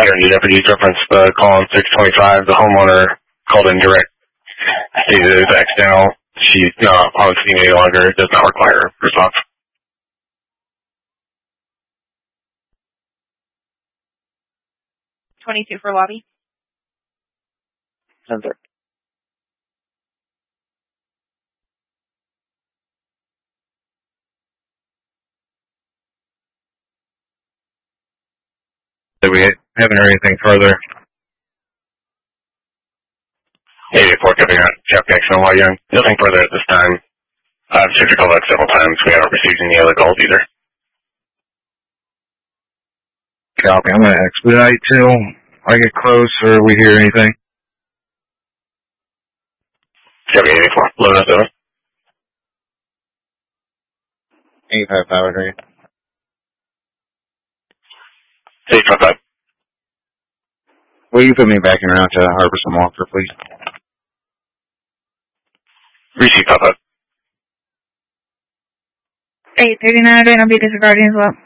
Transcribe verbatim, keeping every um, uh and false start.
Irony deputies reference the call on six twenty-five. The homeowner called in direct. Stated it is accidental. She's not on the scene any longer. It does not require a response. twenty-two for lobby. Center. We haven't heard anything further. eighty-four coming out. Jeff Jackson, while young. Nothing further at this time. I've checked your call back several times. We haven't received any other calls either. Copy. I'm going to expedite till I get close or we hear anything. Chevy eighty-four. Load up over. eighty-five five, I hear you. eighty-five five. Will you put me back in around to Harbison Walker, please? Receive pop-up. eight thirty-nine, I'll be disregarding as well.